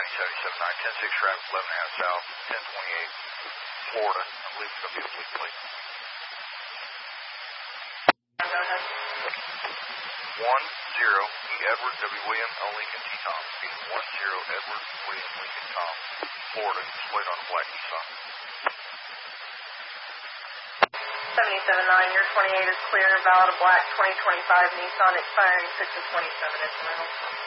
9077 9, 106 traffic, 11.5 south, 1028, Florida. I believe it's going to be a fleet plate. Go ahead. 10 E. Edward W. William L. Lincoln T. Tom. 10 Edward William Lincoln Tom, Florida. Displayed on a black Nissan. 779, your 28 is clear. Valid, a black 2025 Nissan expiring 6/27 instrumental.